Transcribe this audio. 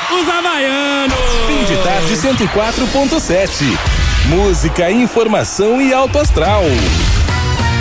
Os havaianos. Fim de tarde 104.7. Música, informação e alto astral.